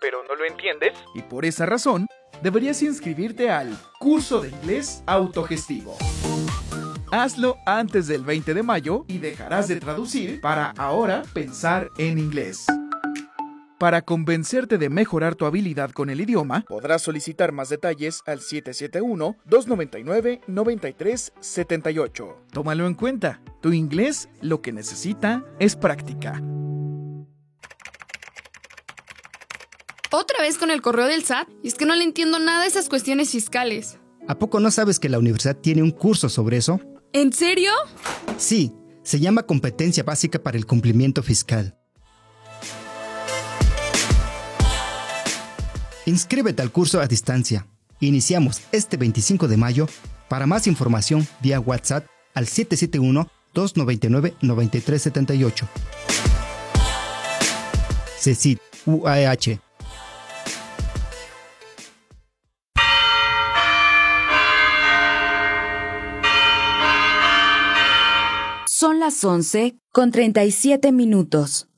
pero no lo entiendes. Y por esa razón, deberías inscribirte al curso de inglés autogestivo. Hazlo antes del 20 de mayo y dejarás de traducir para ahora pensar en inglés. Para convencerte de mejorar tu habilidad con el idioma, podrás solicitar más detalles al 771-299-9378. Tómalo en cuenta. Tu inglés lo que necesita es práctica. ¿Otra vez con el correo del SAT? Y es que no le entiendo nada de esas cuestiones fiscales. ¿A poco no sabes que la universidad tiene un curso sobre eso? ¿En serio? Sí, se llama Competencia Básica para el Cumplimiento Fiscal. Inscríbete al curso a distancia. Iniciamos este 25 de mayo. Para más información, vía WhatsApp al 771-299-9378. CECIT, UAEH. Son las 11:37.